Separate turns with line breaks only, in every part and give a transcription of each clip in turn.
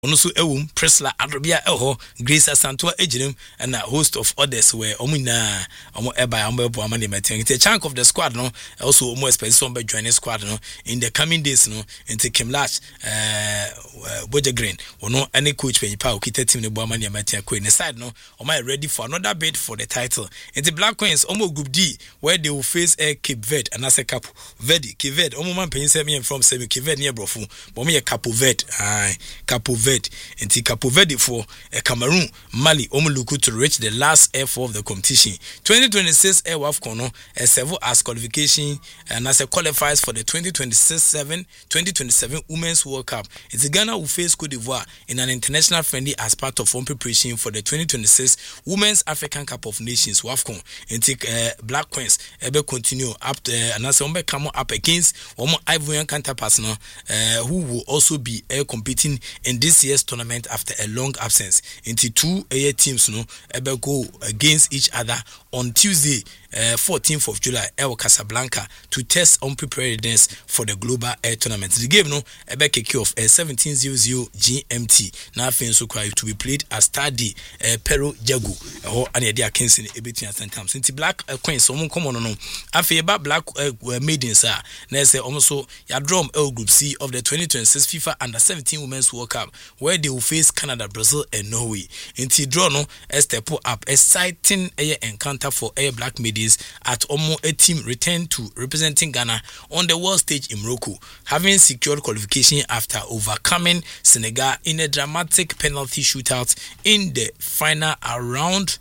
ono so Priscilla Adrobia eho Grace Asantua ejinem and a host of others where omina omo eba omo ebo amane metin. It's a chunk of the squad no also omo expect some be joining squad no in the coming days no into Kim Lash Boja Green ono any coach pe pa okita team ne bo amane metin ko in the side no omo ready for another bid for the title. In the Black Queens omo group D where they will face Cape Verde and as a Cape Verde omo man pay say me from say Cape Verde near brofu but me Cape Verde Cape Verde Inti Cape Verde for Cameroon, Mali, Omuluku to reach the last F4 of the competition. 2026 WAFCON no serve as qualification and as a qualifiers for the 2027 Women's World Cup. It's Ghana will face Cote d'Ivoire in an international friendly as part of one preparation for the 2026 Women's African Cup of Nations WAFCON. Inti Black Queens ebe continue up and as one come up against one Ivorian counterparts no who will also be competing in this year's tournament after a long absence. Into two teams no ebe go against each other on Tuesday 14th of July El Casablanca to test on preparedness for the global air tournament. The game no ebe kick off 17:00 GMT. Now fin so quite to be played as Stade Pero Jago or any dia Kensin ebetia sometimes. Into Black Queens so come on no afi ba Black maidens na say also ya drum L Group C of the 2026 FIFA Under-17 Women's World Cup where they will face Canada, Brazil and Norway. Into draw no step up exciting encounter for Black maidens at Omo a team returned to representing Ghana on the world stage in Morocco, having secured qualification after overcoming Senegal in a dramatic penalty shootout in the final round.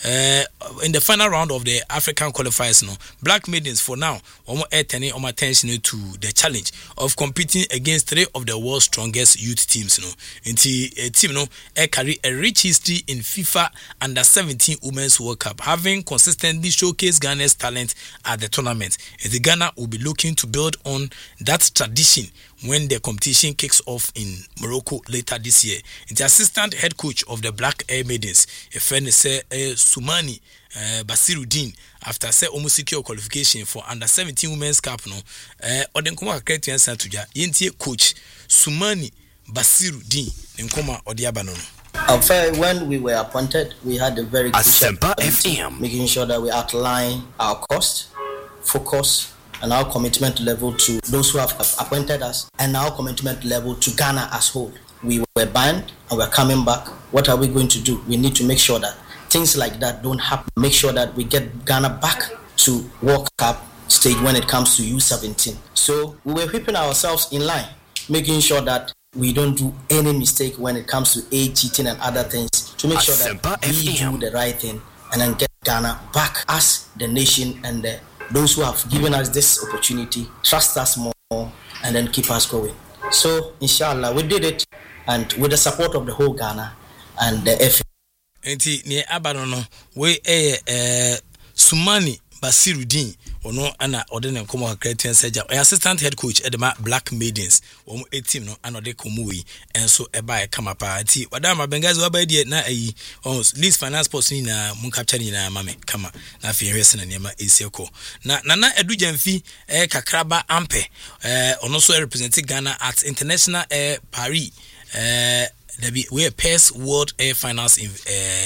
In the final round of the African qualifiers, no Black maidens for now turning attention to the challenge of competing against three of the world's strongest youth teams. No, into a team no carry a rich history in FIFA Under-17 Women's World Cup, having consistently showcased Ghana's talent at the tournament. The Ghana will be looking to build on that tradition when the competition kicks off in Morocco later this year. The assistant head coach of the Black Air Maidens, a friend say Sumani Basiruddin, after say almost secure qualification for Under-17 Women's Cup no odenkoma akretu yansa tuja yentie coach Sumani Basiruddin nkoma odiaba no.
When we were appointed, we had a very crucial FM, making sure that we outline our cost, focus, and our commitment level to those who have appointed us, and our commitment level to Ghana as whole. We were banned and we're coming back. What are we going to do? We need to make sure that things like that don't happen. Make sure that we get Ghana back to World Cup stage when it comes to U17. So we were whipping ourselves in line, making sure that we don't do any mistake when it comes to age cheating and other things, to make sure that we do the right thing and then get Ghana back as the nation and those who have given us this opportunity trust us more and then keep us going. So inshallah we did it, and with the support of the whole Ghana and the FA.
Enti ne abano no we Sumani Basiruddin ono ana odene komo akretu seja assistant head coach edema Black Maidens omo team no ana de komuwi enso eba e kama pa ati wadama bengazi waba die na ayi on list finance post ni na mun capture ni na mame kama na afi hwese na niema esieko na edu jamfi kakraba ampe ono so represent Ghana at International Air Paris we PES World Air Finals in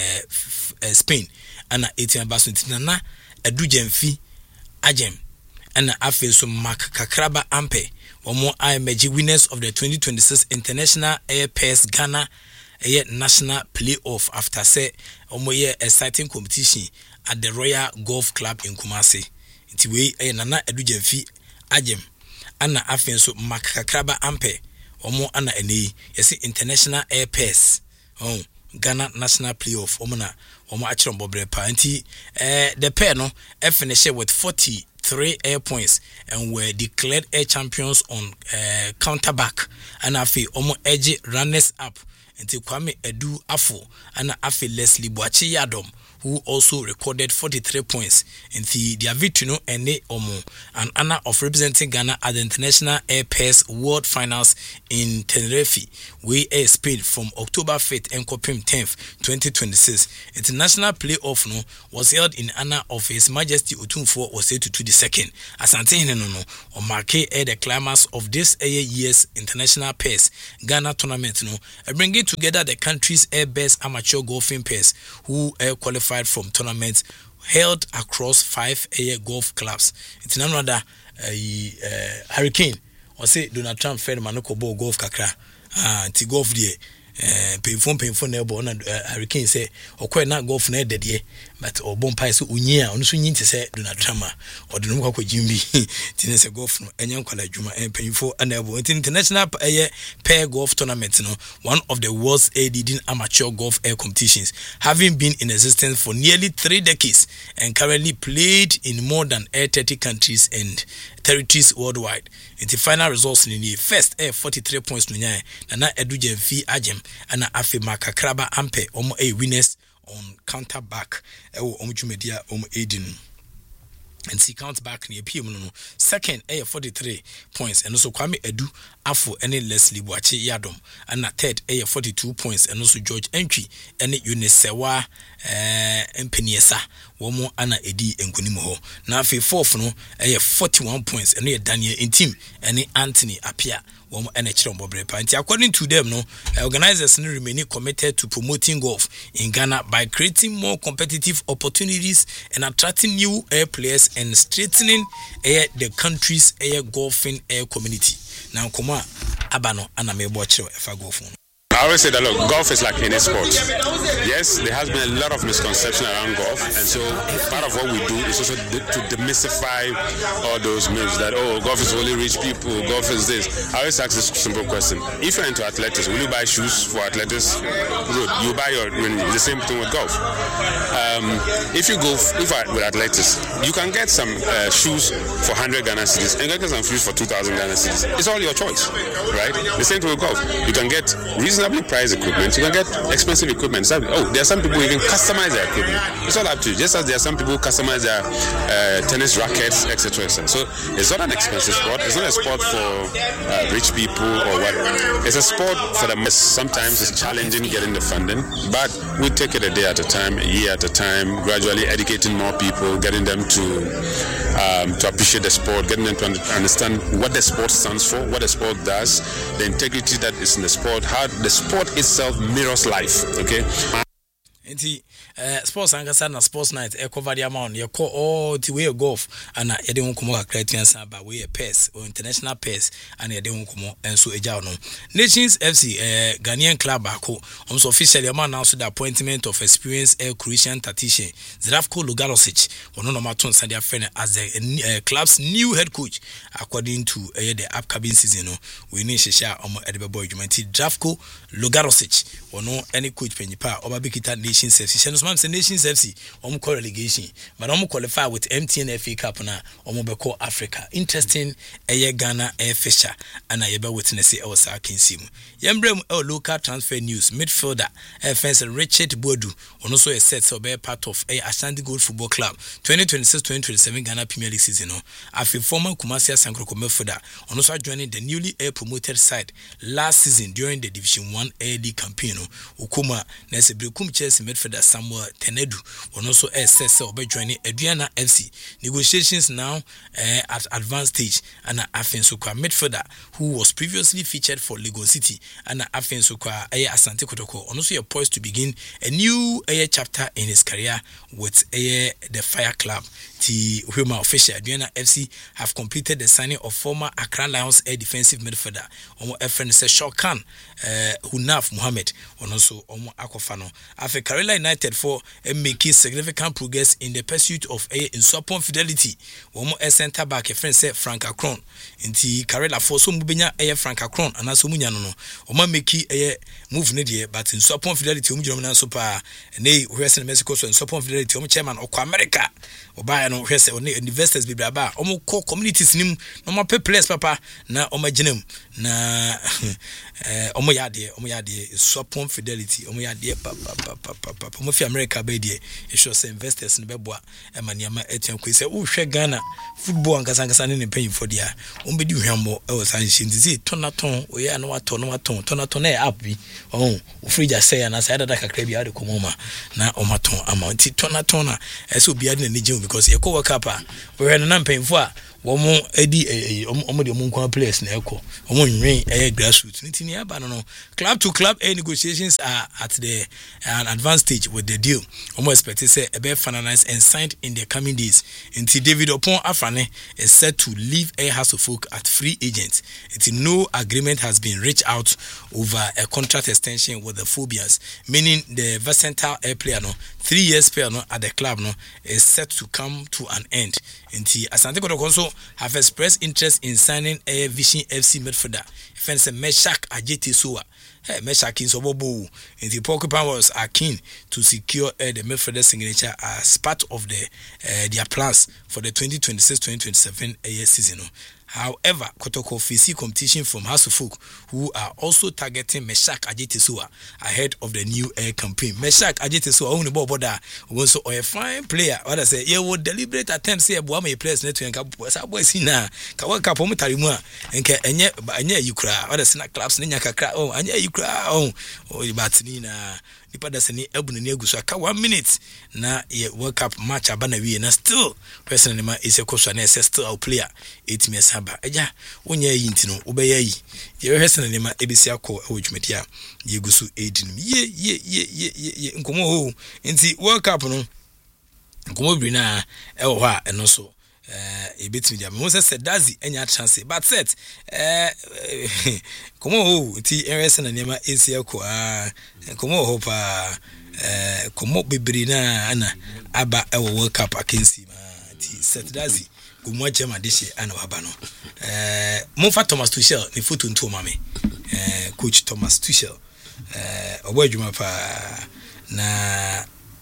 Spain ana 18 basunti na edu jamfi Ajem and afe so Mark Kakraba Ampe omo IMG winners of the 2026 International Air PES Ghana National Playoff after say omo exciting competition at the Royal Golf Club in Kumasi. Iti we nana edujemfi Ajem ana afe so Mark Kakraba Ampe omo ana ene yesi International Air PES Ghana National Playoff omo achron bobre pa nti the pair no finished with 43 air points and were declared air champions on counterback, and afi omo edge runners up nti Kwame Edu Afo and afi Leslie Boachi Yadom who also recorded 43 points. In their victory, no, and an honor of representing Ghana at the International Air Pairs World Finals in Tenerife, where Air Spain from October 5th and Copim 10th, 2026. International playoff no was held in honor of His Majesty Otumfuo Osei Tutu II. Asante Hinenono, on marque the climax of this year's International Pairs Ghana tournament, no, bringing together the country's best amateur golfing pairs who qualified from tournaments held across 5 golf clubs. It's none other Hurricane or say Donald Trump fed Manoko ball golf kakra. Ti golf there. Painful neighbor na Hurricane say okwe na golf na dead ye but obon pai so unyia onu so nyinti say Donald Trump or the number jimbi tin say golf no enyan kwala adwuma painful neighbor international pair golf tournament no one of the world's leading amateur golf competitions, having been in existence for nearly 3 decades and currently played in more than 30 countries and territories worldwide. In the final results in the first 43 points no nyai na Edu Jemfi Ajem and afi Makakraba Ampe winners on counter back omujumedia edin. And see count back near PM no second 43 points and also Kwame Edu Afo and Leslie Boache Yadom and third 42 points and also George Entry and Unisewa Mpeniesa Womo Anna Edi Nkunimo. Now fourth no 41 points and Daniel Intim and Anthony Apia Womo and Bobre. According to them, no organizers remain committed to promoting golf in Ghana by creating more competitive opportunities and attracting new players and strengthening the country's golfing community. Now, Kuma Abano and Amebocho if I go for.
I always say that look, golf is like any sport. Yes, there has been a lot of misconception around golf, and so part of what we do is also to demystify all those myths that golf is only rich people, golf is this. I always ask this simple question: if you're into athletics, will you buy shoes for athletics? Good. You buy the same thing with golf. If you go with athletics, you can get some shoes for 100 Ghana cedis and get some shoes for 2,000 Ghana cedis. It's all your choice, right? The same thing with golf. You can get reasonably priced equipment, you can get expensive equipment. There are some people who even customize their equipment. It's all up to you. Just as there are some people who customize their tennis rackets, etc. So it's not an expensive sport. It's not a sport for rich people or whatever. It's a sport for the mass. Sometimes it's challenging getting the funding, but we take it a day at a time, a year at a time, gradually educating more people, getting them to appreciate the sport, getting them to understand what the sport stands for, what the sport does, the integrity that is in the sport, how the sport itself mirrors life. Okay.
Sports angasa na sports night cover the amount you call all the way golf and you don't come create but we pairs or international pairs and you don't come and so no Nations FC Ghanaian club bako also officially announced the appointment of experienced Croatian tactician Zdravko Lugarosic one of Maton Sandia friend as the club's new head coach according to the upcoming season. We need to share at the boy Zdravko Lugarosic one any coach Penipa Obabikita Nations FC. Nations FC relegation, but qualify with MTN FA Cup na Beko Africa. Interesting Ghana Fisher and I ever witness it also Kinsim. Yembrem local transfer news midfielder fence Richard Bodu also a set so be part of Ashanti Gold Football Club 2026-2027 Ghana Premier League season. After former Kumasi Sankroko midfielder also joining the newly promoted side last season during the Division 1 AD campaign. Ukuma Nesebrekum Chelsea midfielder Samuel Tenedu also says joining Adriana FC. Negotiations now at advanced stage and Afensukwa midfielder who was previously featured for Lagos City and Afensukwa Asante Kotoko also poised to begin a new chapter in his career with the Fire Club. The Huma official Adriana FC have completed the signing of former Accra Lions defensive midfielder friend says Shokan Hunaf Mohammed also Akofano. After Karela United for making significant progress in the pursuit of in support fidelity. One more center back a friend said Frank Akron. Inti Karela for so mubenya Frank Akron and also Munyano. Oma make a move nedia, but in support fidelity Umjomana super nay who has in Mexico so in support fidelity chairman of America. Oba ɔba no hwɛ sɛ ɔne investors be braba ɔmo kɔ communities nim na ɔmo pay players papa na ɔmo gyinam na ɔmo yade Swapon Fidelity ɔmo yade papa ɔmo fi America be die ɛhwɛ sɛ investors no bɛboa ɛma niama ɛtua kɔ sɛ wohwɛ Ghana football ankasa ne mpanyimfo dia ɔmo bɛdi hwambo ɛwɔ san hyɛ nti tonaton oyɛ na watɔ tonaton na app bi ofrija sɛ na sɛ dada kakra bi ade komoma na ɔmaton ama nti tonaton na ɛsɛ obi ade na nigye because yɛkɔ World Cup a wɔhwɛ no na mpanyimfo a wɔn edi wɔn de wɔn nkwa players na ɛkɔ wɔn nwin ɛyɛ grassroots nti ni aba no club to club negotiations are at the an advanced stage with the deal wɔn expect say ebe finalized and signed in the coming days nti David Opon Afane is set to leave Air House of Folk at free agent nti no agreement has been reached out over a contract extension with the Phobians, meaning the versatile air player 3 years player at the club is set to come to an end. Nti Asante Kotoko also have expressed interest in signing a Vision FC midfielder. Fence Meshak Ajete Soa. Meshak in Sobobo. Nti Porcupine was keen to secure the midfielder signature as part of their plans for the 2026-2027 season. However, Kotoko face competition from House of Folk, who are also targeting Meshak Ajetesua ahead of the new air campaign. Meshak Ajetesua, only boda, also a fine player. What I say, you would deliberate attempt say Buame players net to Enka Sina, Kawaka Pomutarimua, and yet Ukra, what I say, clubs, Ninyaka, and yet Ukra, Batinina. Nipadasani ebunu ne aguso aka 1 minute na ye World Cup match abana wie na still personally ma is ekoswa na still our player etimi asaba eja wonya yi ntino obeya yi ye hwese na ma ebesi akọ ewodwumeti a ye gusu edin ye nkomo ho nti World Cup no nkomo bi na ewo ha eno so ebetimi dia mo se dazi enya chance but set komo ho ti hwese na ma esi akọ komo ho pa komo bibiri na ana aba ewo World Cup akensi ma ti set dazi komo chema dishi ana waba no Mofa Thomas Tuchel ni foto nto mame coach Thomas Tuchel obo adwuma pa na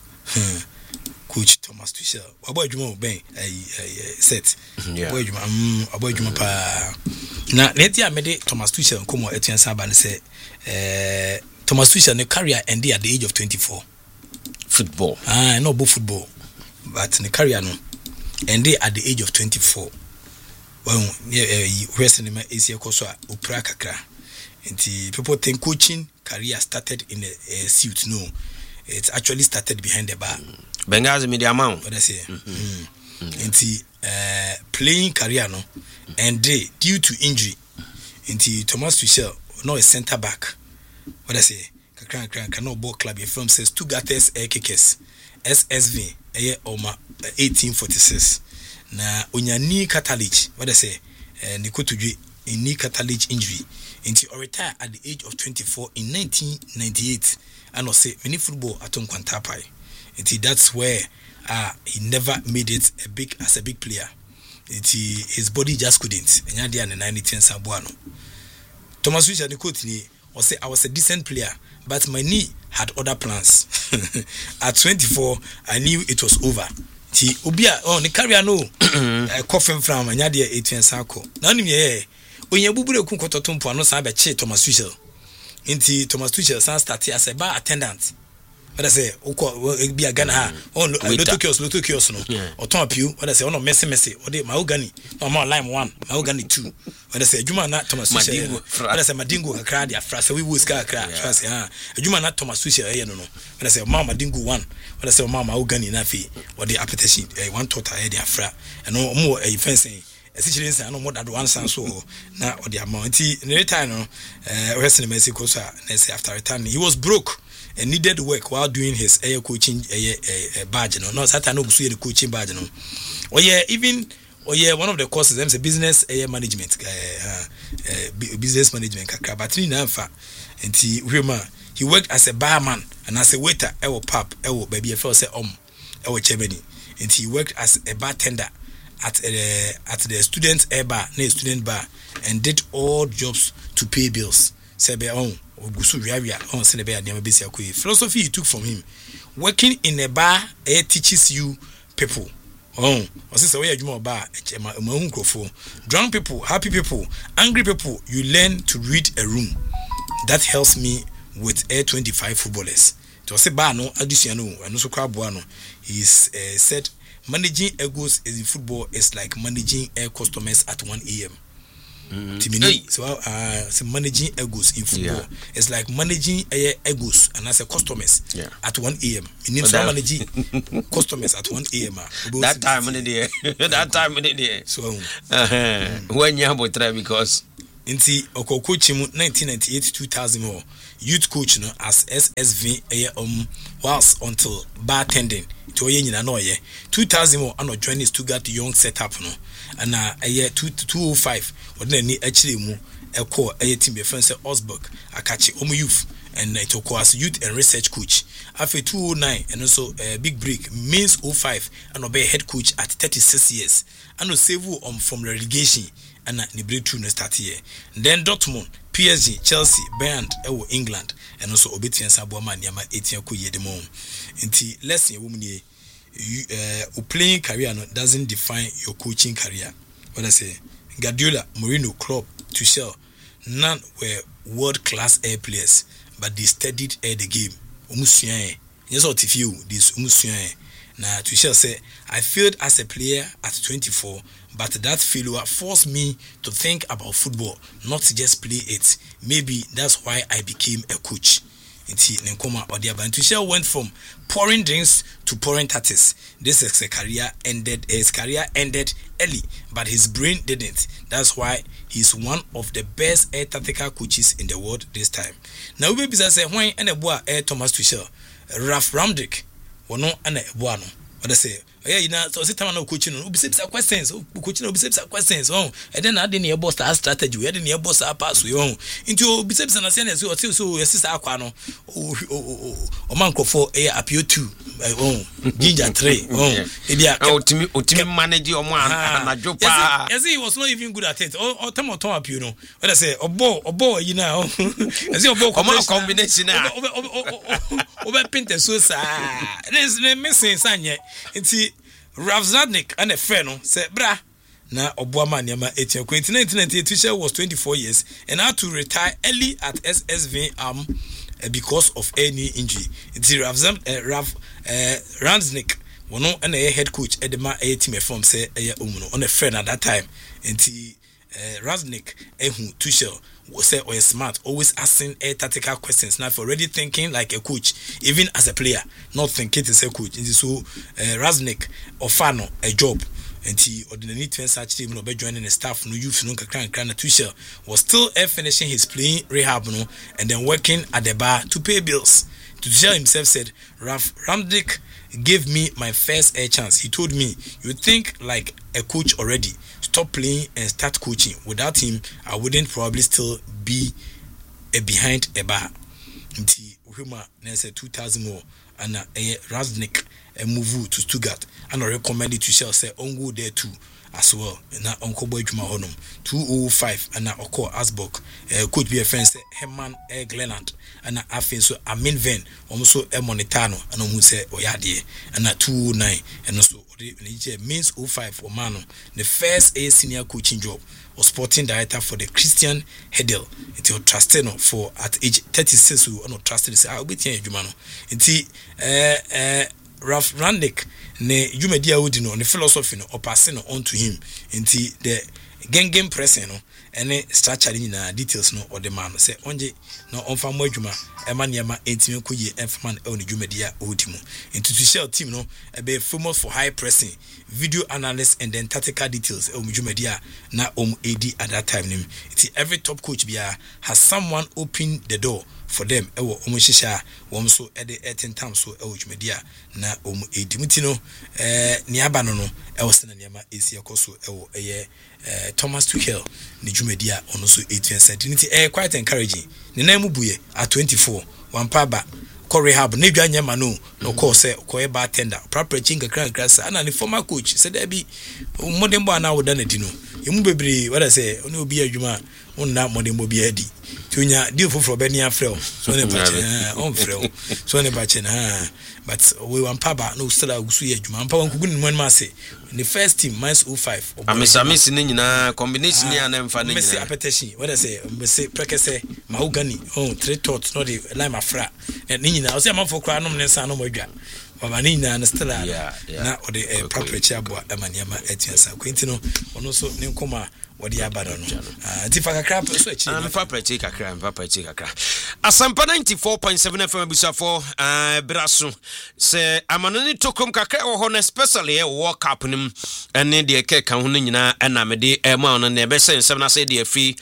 coach Thomas Tuchel obo adwuma ben set obo adwuma pa na neti amede Thomas Tuchel komo etuansa aba ne se Thomas Tuchel ne career ended at the age of 24
football
no bo football but ne career no ended at the age of 24 well wrestling ma esi ekoso a opra kakra nti people think coaching career started in a suit. No, it actually started behind the bar.
Benghazi media man.
What I say? Nti playing career no and due to injury nti Thomas Tuchel no a center back. What I say? Cannot ball club. Your firm says Stuttgart's Kickers SSV Oma 1846. Na onya knee catalyst. What I say? Nikotujwe in knee catalyst injury. Until he retired at the age of 24 in 1998. And I say many football at Kwantapai. Until that's where he never made it as a big player. His body just couldn't. And in the 90s Sabuano. Thomas Tuchel the coach say I was a decent player, but my knee had other plans. At 24, I knew it was over. Obia the career no coffin from anyade 18 sako. Na nim ye onye bubure ku kototompo ano san be che Thomas Tuchel. Nti Thomas Tuchel san start as a bar attendant. What I say be a Ghana on Lotto kiosk no or ton piu what I say on Messi or the mahogany no more lime 1 mahogany 2 what I say Juma na Thomas Tuchel what I say Madingo akra dia fra so we wo ska akra say Juma na Thomas Tuchel no what I say mama Madingo 1 what I say mama mahogany na fi or the appetition one total dia fra and no more fencing essentially say no more than one san so na or the amount in return no wrestling Mexico so after returning he was broke and needed work while doing his air coaching badge no Satan no gusu the coaching badge no even one of the courses them say business management business management kakra but ni na fa enti he worked as a barman and as a waiter pub baby e say Germany and he worked as a bartender at the student bar near student bar and did all jobs to pay bills say be philosophy he took from him. Working in a bar teaches you people Oh, say we adwuma ba emahu nkrofo. Drunk people, happy people, angry people, you learn to read a room. That helps me with A25 footballers. To say ba no adusua no, eno so kwa boa no. He said managing egos in football is like managing air customers at 1 a.m. So managing egos in football is like managing egos and as a customers at 1 a.m. You need to manage customers at 1 a.m.
That time in the day.
So
when you have try because
Inti Okokochimu 1998 to 2000 youth coach no as SSV whilst until bartending to ye nyina no ye 2000 ano join Stuttgart Young setup no and a year 2005 ordinary actually mu eko team be friend say Osberg akachi youth and it was youth and research coach after 2009 and also big break means 05 and obey head coach at 36 years and no save from relegation and the breakthrough no start here. Then Dortmund, PSG, Chelsea, Bayern, England, and also Obetian Sabuama Niama 18 kuye de mom. Inti lesson woman ye playing career doesn't define your coaching career. What I say, Guardiola, Mourinho, Klopp, Tuchel, none were world class air players, but they studied air the game. Umusuye, yes, what if you this Umusuye. Now Tuchel say, I failed as a player at 24. But that failure forced me to think about football, not just play it. Maybe that's why I became a coach. Tuchel went from pouring drinks to pouring tattoos. His career ended early, but his brain didn't. That's why he's one of the best tactical coaches in the world this time. Now we be say when and a boy Thomas Tuchel, Ralf Rangnick, wono and a boy no. What I say? You know, so sit down coaching. Questions. Coaching. Questions. Oh, and then I didn't hear boss our strategy. We didn't hear boss our pass. We into biceps and ascend. So your sister Aquano. Oh, man, for appeal 2. Ginger 3.
Ultimate manager.
Yes, he was not even good at it. Oh, Tomato appeal. No, what I say? Obo, you know. As your
combination.
Over Pinter Susa. There's no missing sign yet. Ralf Rangnick and a friend said, Bra, na Obuama Niama 18. 1998, Tuchel was 24 years and had to retire early at SSV because of any injury. Ralf Rangnick, one and a head coach at the team from say on a friend at that time. And Rangnick, Tuchel was say or smart, always asking tactical questions. Now, already thinking like a coach, even as a player, not thinking as a coach. And so, Rangnick offer a job, and he ordinarily to such team no be joining the staff. No youth, no kind Tuchel was still finishing his playing rehab, no, and then working at the bar to pay bills. Tuchel himself said, Ralf Rangnick gave me my first chance. He told me, you think like a coach already. Stop playing and start coaching. Without him, I wouldn't probably still be behind a bar. Until Huma Nessa 2000 and Rangnick move to Stuttgart. And I recommend it to Shell say on go there too as well. And Uncle Boy Juma Honum 205 and Oko Asbok could be a friend say Herman Glenland and I think so a main vein almost a monetano and almost say Oyadi and 209 and also means 05 for Mano, the first senior coaching job was sporting director for the Christian Hedel. It was trusted for at age 36 who not trusted to say I'll be here Jumano. Ralf Rangnick ne Jumedia Udino the philosophy or passing on to him into the game pressing no any structuring details no or the man say onje no on fa modwuma emaniama entime koye enfman on Jumedia Udimo into Tuchel team no be famous for high pressing video analysis and then tactical details Jumedia na AD at that time nim every top coach bia has someone open the door for them ewo omushisha wom so e de 10 times so Jumedia na AD mutino ni aba no ewo sena niama esi akoso ewo Thomas Tuchel ni Jumedia ono so 18 cent quite encouraging ni na mu buye at 24 one paba ko rehab ne dwanya ma no ko say ko e bartender proper chinga kran na ni former coach said there be modern boy na woda na di no emu bebre what I say oni obi adwuma onna modemo bi adi tunya deal for be near frel so ne bache on frel so ne bache na but we want paba no still agusu ye adwuma paba nkugu ne man say in the first team -05
amisa ni nyina combination ni ana mfa ni nyina
Messi appetition what I say Messi prekese mahogany 3 thoughts no the lime afra ni nyina o say man for kra no ne san no modwa baba ni nyina na still na o the proper chiabo amaniama etiasa kwentino ono so ne nkoma wadi abara no tifa kakra so echi
mfa preche kakra Asampa 94.7 FM busafo braso se amanani tokom kakra wo ho especially World Cup nim ene de keka ho nyina na mede ma ono na be sen sem na se de afi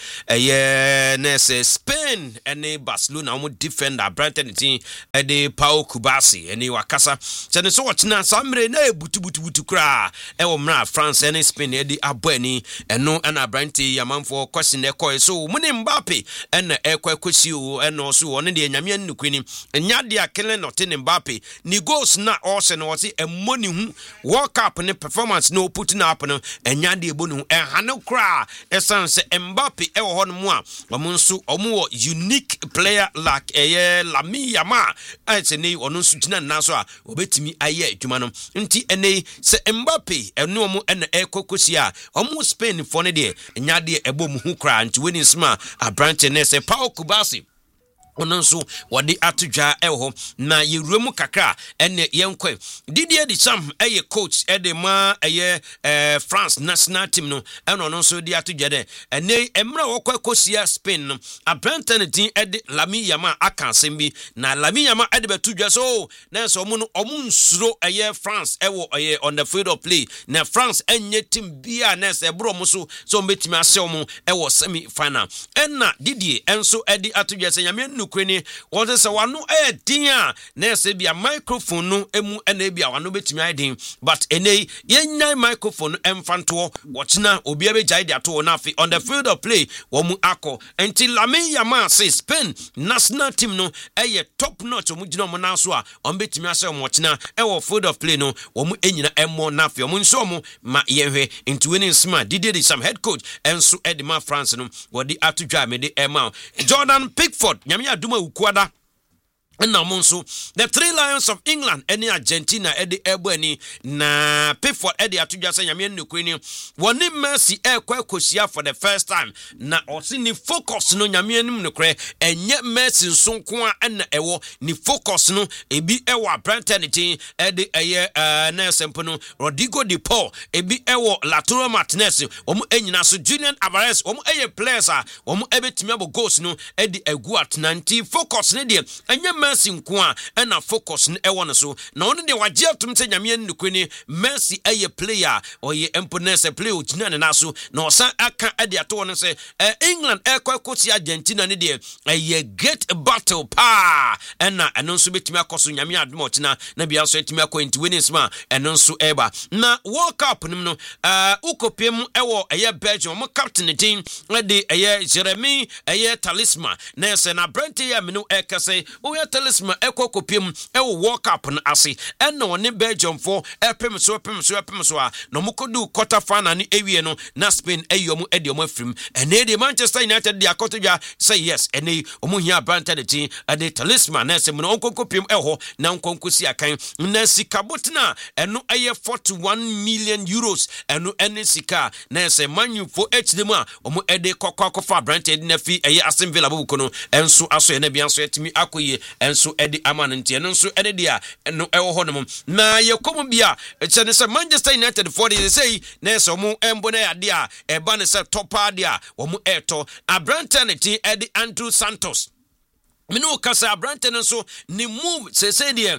na se Spain ene Barcelona mo defender Brighton team de Pau Kubasi ene wakasa se ne so wachina samre na ebutu kra wo mra France ene Spain ede abani eno na Brighton yamanfo question ekoi so muni Mbappe ene ekwakosi o eno so one de nyame nnukuni nyade akele note Mbappe ni goals na ose no wose emoni hu World Cup ne performance no put na up no nyade ebonu hu hane kra essence Mbappe e wo hono mu a omunso omu unique player like Lamine Yamal ase ne ono nso gina na so a obetimi aye adwuma no nti ene se Mbappe eno mu ene ekokosi a omu Spain for ne de nyade ebom hu kra nti weni sma abrante ne se Pau Kubasi ononso wadi atudwa eho na yewremu kakra ene yenkwe Didier Deschamps eye coach ede ma eye France national team no eno ononso di atudwa de ene emra wokwa kosia Spain no abrante din ede Lamine Yamal akansembi na Lamine Yamal ede betudwa so na so omu nsuro eye France ewo eye on the field of play na France enye team bia na se bro mo so mbetimi ase omu ewo semi final enna Didier enso ede atudwa se nyame nukweni wonse se wano dia na se bia microphone no emu ena bia wano betimi aidin but ene yenyan microphone emfanto wochina obi abegya dia to na afi on the field of play wo mu akọ enti Lamine Yamal say Spain national team no top notch omu gina omu na so a on betimi ase omu wochina wo field of play no wo mu enyina emmo na afi omu nso omu ma yenhwe enti winning smart Didier Deschamps head coach enso edema France no wodi atudwa mede ema Jordan Pickford nyame aduma ukuada na monso the Three Lions of England any Argentina edi ebani na Pickford edi atudwa se nyame nnukweni woni Messi ekwakosia for the first time na osi ni focus no nyame anim nukre enye Messi nsonko a na ewo ni focus no ebi ewo Brighton team edi eye na sempo no Rodrigo de Paul ebi ewo Lautaro Martinez omu enyina so Julian Alvarez omu eye players a omu ebetimi abo goals no edi egu at 90 focus ne de enye Messi nkoa na focus ne ewo so na ono de waje atum se nyame nnukweni Messi eye player oye emponese player otina ne naso na osan aka ade ato no se England ekwakosi Argentina ne de eye great battle pa na eno nso betimi akoso nyame adom otina na bia so etimi akwenti wenisma eno nso eba na World Cup nim no ukopem ewo eye Belgium mo captain team de eye Jeremy eye Talisman na se na Brente ya menu ekase o ya Talisman ekokopem ewo World Cup na ase eno one Belgium for epem so a no mokodu quarter final ni ewie no na Spain eyomu ediomu afrim ene de Manchester United de akotodwa say yes ene omu hia Brente de team ade Talisman na se mo onkokopem eho na nkonkosi akan na sikabotna eno eye 41 million euros eno ene sika na se manu for hdem a omu ede kokwakofa Brente de na fi eye Aston Villa bubukono enso aso ene bia so etimi akoye enso ede amanenti enso ede dia eno ewo honom na yekomu bia echene se Manchester United for they say na se omu embo na ya dia eba ne se topa dia omu eto Brente de ede Andrew Santos Minu kasa Brenten so ni move say there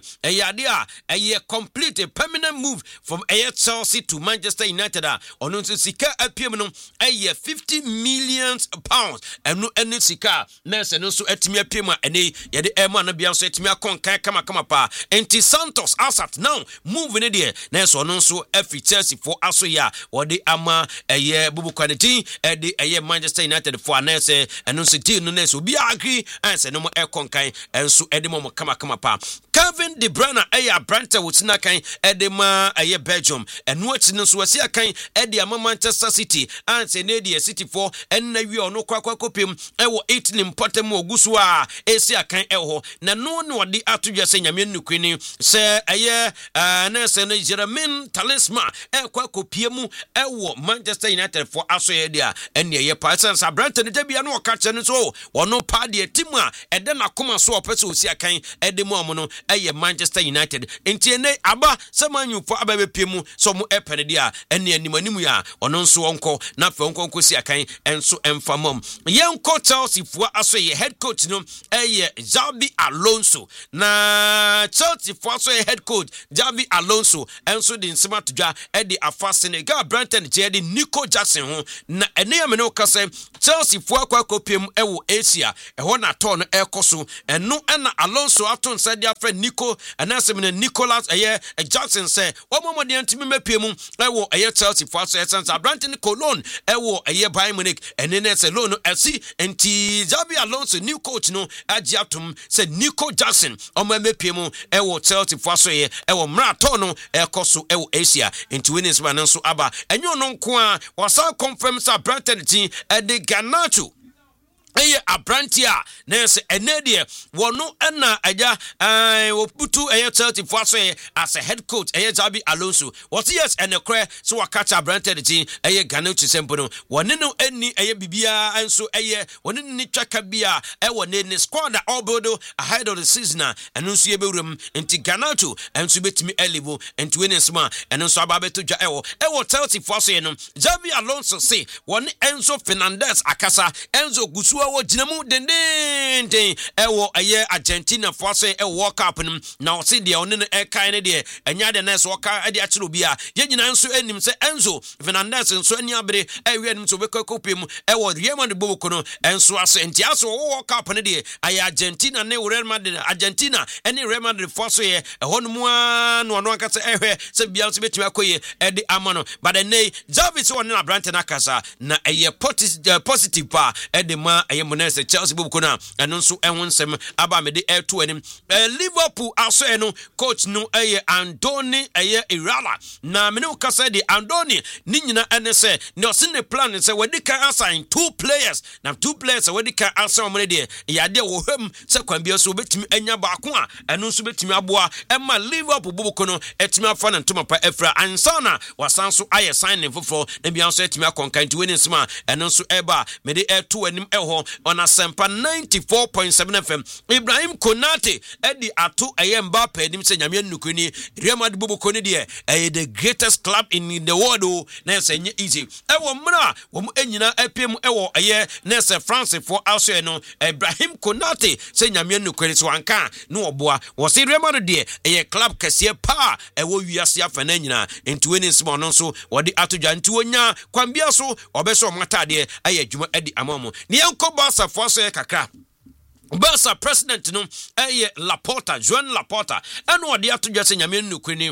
a complete a permanent move from Chelsea to Manchester United ono sika apiem no 50 million pounds eno ene sika na se no so atimi apiem ene ye de ema na bia so atimi akonkan kama pa enti Santos asat now move ne there na so ono so afi Chelsea for aso ya wode ama bubu kwaneti de Manchester United for na se eno so deal no na so bi agree and se no konkan enso edemo kama pa Kevin De Bruyne abranta wotina kan edema Belgium eno akino so wasi akan ede Manchester City and Senedia City for enna wi ono kwakopem ewo 18 important oguso a esi akan eho na no ne wode atodwa se nyame nnukwini se na se no Jermaine Talisman kwakopiem ewo Manchester United for asoye dia enne ye Parsons abranta ne dabia no ka che no so wono pa de timu a ede na koma so opese osi akan ede mu amono Manchester United entiene aba samanyufo ababepemu so mu epene dia enne animanimu ya ono nso wonko na fe wonko si akan enso emfamom yenko Chelsea fo aso ye head coach no Xabi Alonso na Chelsea fo aso ye head coach Xabi Alonso enso de nsema todwa de afa Senegal Brandon Jedi Nico Jackson ho na ene ya mene okase Chelsea fo akopiem ewo Asia eho na ton ekoso eno na Alonso aton sadia friend Nico anasemene Nicholas Jackson say omomode antimi mapiem ewo Chelsea for so essence Brandon Cologne ewo Bayern Munich enene se loan FC enti Xabi Alonso new coach no agiatum say Nico Jackson omamapiem ewo Chelsea for so ewo mrato no ekoso ewo Asia enti winners man so aba enyo no nko a wasa confirm sa Brandon team de Garnacho Abrantia nese enedie wono na aja oputu Chelsea for so as a head coach Xabi Alonso what yes and ekre so wakacha Abrantia team Garnacho sempono wone no eni bibia enso wone ni twaka bia wone ni squad all bodo ahead of the season and nso ye bewuram enti Garnacho enso betimi elevo enti wenesma enso ababeto dwa ewo Chelsea for so no Xabi Alonso say wone Enzo Fernandez akasa Enzo gusu wo jinamu denden ewo Argentina for so World Cup na o se de one no kan ne de enya de nurse woka de akiro bia ye nyina nso enim se Enzo Fernandez nso ani abere ewe enim so bekokopem ewo Real Madrid boboko no enso aso enti aso World Cup ne de Argentina ne Real Madrid Argentina ene Real Madrid for so eho no mu no no akasa ehwe se bia so betimi akoye de amano but ne Xavi so one na Brandon akasa na positive pa de ma Monese Chelsea boboko na eno nso ehonsem aba me de to anim Liverpool aso eno coach no Andoni Irala na me no kasa de Andoni ni nyina ene se ne ose ne plan se wadi kan assign 2 players na 2 players wadi kan assign mo de yade wo hwam se kwan bia so betimi anya baako a eno nso betimi aboa ema Liverpool boboko no etimi afa na ntoma pa efra ansana wasanso aye sign foforo na bia nso etimi akonkan ti weni nsema eno nso eba me de to anim eho on Asempa 94.7 FM Ibrahim Konate edi ato Mbappe nim se nyame nnukuni Real Madrid boboko ne de the greatest club in the world na se nye easy ewo mra wo enyina apem ewo na se France for also no Ibrahim Konate se nyame nnukuni so anka no oboa wo se Real Madrid de club kese pa ewo wiase afa na nyina enti weni nsimo no so wode atodwa nti wonya kwambia so obeso matade adwuma edi amamo ne yanko Barca for so kakra Barca president no Laporta Joan Laporta eno ode atodwa se nyame nnukuni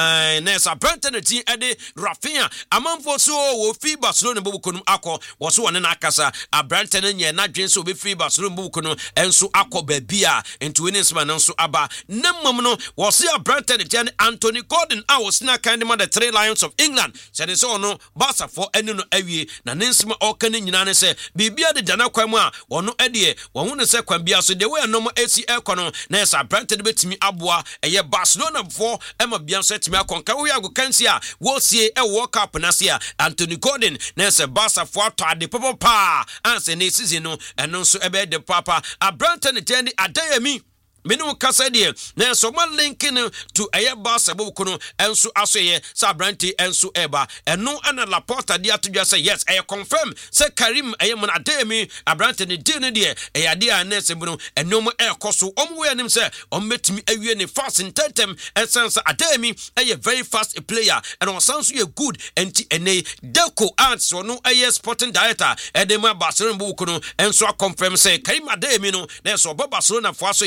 nesa Brandon team ede Rafinha amanfo so wo fi Barcelona boboko no akọ wo so wona na akasa Brandon nye na dwen so be fi Barcelona boboko no enso akọ babia enti weni nsema nso aba nemmom no wo se Brandon team Anthony Gordon a wo sina kan de the 3 Lions of England se so no Barca for enu no awie na nensema okan nyina ne se bibia de dana kwan mu a wono ede wo hu ne se kwan bia so de we no AC ekono na esa Brandon betimi aboa Barcelona for ema bia so etimi akonka wo yago kansi a wo sie World Cup na se Anthony Gordon na esa Barca for atade papa anse ne season no eno so ebe de papa Brandon tendi adayami Menu kasa de na so ma linking to Barca boboko no enso asoye sa Branti enso eba eno ana Laporta de atodwa say yes confirm say Karim mon ademi Branti ne de ne de ade a na sembu eno mo ekoso omwe anim say ometimi awie ne fast intentem essence ademi very fast player and on sounds you good enti ene Deco ants no sporting director edema Barcelona boboko no enso confirm say Karim ademi no na so Barcelona for aso ya